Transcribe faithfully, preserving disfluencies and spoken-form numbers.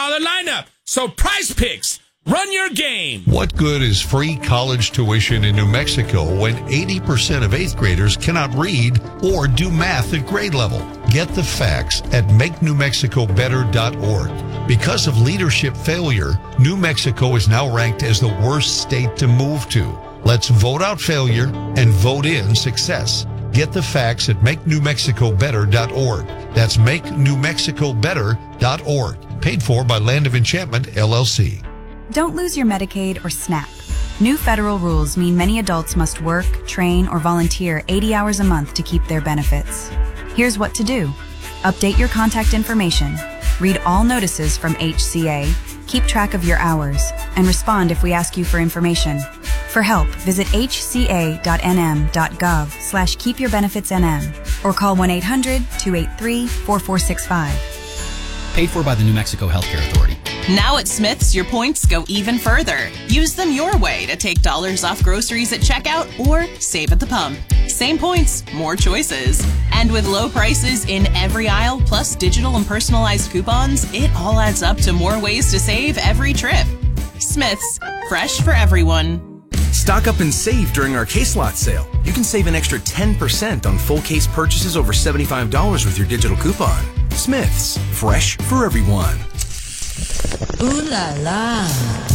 dollar lineup. So Prize Picks, run your game. What good is free college tuition in New Mexico when eighty percent of eighth graders cannot read or do math at grade level? Get the facts at make new mexico better dot org. Because of leadership failure, New Mexico is now ranked as the worst state to move to. Let's vote out failure and vote in success. Get the facts at make new mexico better dot org. That's make new mexico better dot org. Paid for by Land of Enchantment, L L C. Don't lose your Medicaid or SNAP. New federal rules mean many adults must work, train, or volunteer eighty hours a month to keep their benefits. Here's what to do. Update your contact information, read all notices from H C A, keep track of your hours, and respond if we ask you for information. For help, visit h c a dot n m dot gov slash keep your benefits N M or call one eight hundred, two eight three, four four six five. Paid for by the New Mexico Healthcare Authority. Now at Smith's, your points go even further. Use them your way to take dollars off groceries at checkout or save at the pump. Same points, more choices. And with low prices in every aisle, plus digital and personalized coupons, it all adds up to more ways to save every trip. Smith's, fresh for everyone. Stock up and save during our Case Lot sale. You can save an extra ten percent on full case purchases over seventy-five dollars with your digital coupon. Smith's, fresh for everyone. Ooh la la.